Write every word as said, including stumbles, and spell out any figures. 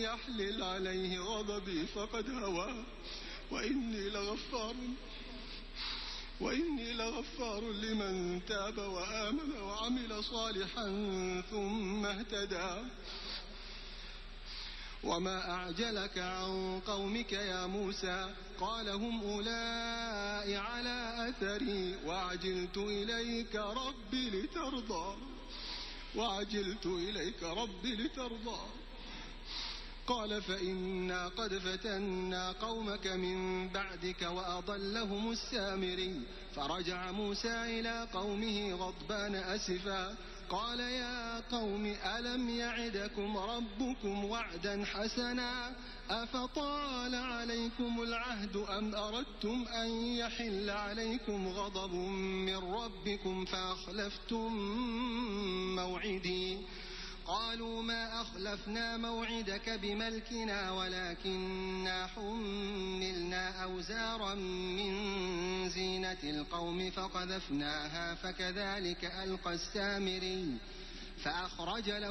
يحلل عليه غضبي فقد هوى وإني لغفار وإني لغفار لمن تاب وآمن وعمل صالحا ثم اهتدى. وما أعجلك عن قومك يا موسى؟ قال هم أولئك على أثري وعجلت إليك ربي لترضى وعجلت إليك ربي لترضى قال فإنا قد فتنا قومك من بعدك وأضلهم السامري. فرجع موسى إلى قومه غضبان أسفا قال يا قوم ألم يعدكم ربكم وعدا حسنا أفطال عليكم العهد أم أردتم أن يحل عليكم غضب من ربكم فأخلفتم موعدي؟ قالوا ما أخلفنا موعدك بملكنا ولكننا حملنا أوزارا من زينة القوم فقذفناها فكذلك ألقى السامري فأخرج له